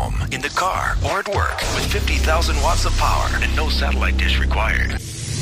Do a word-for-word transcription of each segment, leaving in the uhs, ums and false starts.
home, in the car, or at work with fifty thousand watts of power and no satellite dish required.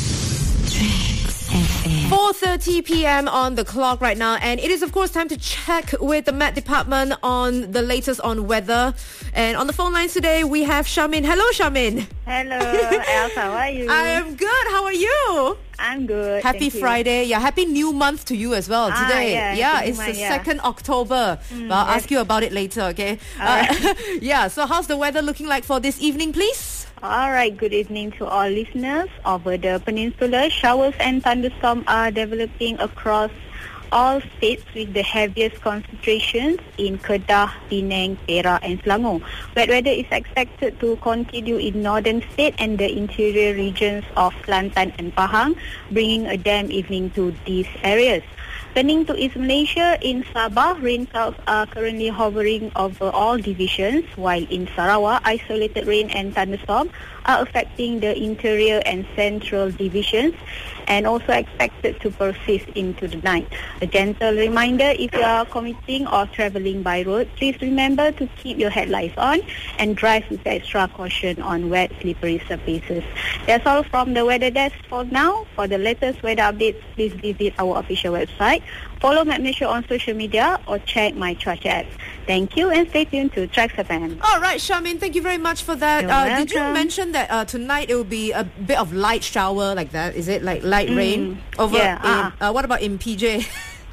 four thirty p.m. on the clock right now, and it is of course time to check with the Met Department on the latest on weather. And on the phone lines today we have Charmaine. Hello, Charmaine. Hello, Elsa. How are you? I am good. How are you? I'm good. Happy Thank Friday. Yeah, happy new month to you as well Ah, today. yeah, yeah happy it's new the month, yeah. second October. Mm, but I'll yes. ask you about it later, okay? Uh, yeah, so how's the weather looking like for this evening, please? All right. Good evening to all listeners. Over the peninsula, showers and thunderstorms are developing across all states with the heaviest concentrations in Kedah, Penang, Perak and Selangor. Wet weather is expected to continue in northern state and the interior regions of Kelantan and Pahang, bringing a damp evening to these areas. Turning to East Malaysia, in Sabah, rain clouds are currently hovering over all divisions, while in Sarawak, isolated rain and thunderstorms are affecting the interior and central divisions and also expected to persist into the night. A gentle reminder, if you are commuting or travelling by road, please remember to keep your headlights on and drive with extra caution on wet, slippery surfaces. That's all from the weather desk for now. For the latest weather updates, please visit our official website, follow Met Malaysia on social media or check my Track app. Thank you and stay tuned to Trax F M. All right, Charmaine, thank you very much for that. You're Uh, did you welcome. mention that uh, tonight it will be a bit of light shower like that? Is it like light Mm, rain over? yeah, in, uh-uh. uh, what about in P J?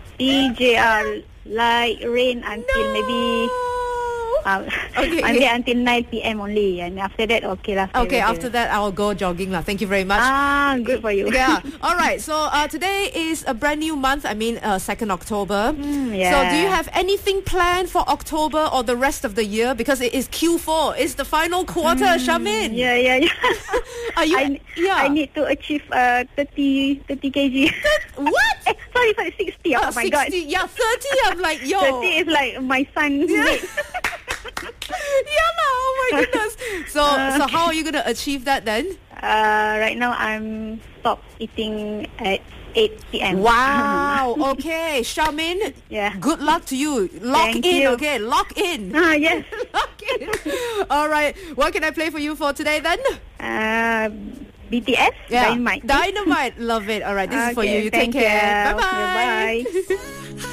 P J R light rain until No. maybe uh, Okay. until, until nine p.m. only, and after that, okay lah. fair Okay, weather. after that I'll go jogging lah. Thank you very much. Ah, good for you. Yeah. All right. So uh, today is a brand new month. I mean, uh, second October. Mm, So do you yeah. have anything planned for October or the rest of the year? Because it is Q four. It's the final quarter, Charmaine. Yeah, yeah, yeah. Are you? I, yeah. I need to achieve uh, thirty kilograms. What? eh, sorry, sorry, sixty. Oh Uh, my God. sixty. Yeah, thirty. I'm like, yo. thirty is like my son. weight. Yeah, lah. Oh my goodness. So, Uh, so how are you gonna achieve that then? Uh, right now, I'm stop eating at eight p.m. Wow. Okay, Charmaine. Yeah. Good luck to you. Lock Thank in. you. Okay, lock in. Ah, yes. Lock in. All right. What can I play for you for today then? Uh, B T S, Dynamite. Dynamite. Love it. All right. This is for Okay, you. You take thank care. you. Bye-bye. Bye-bye.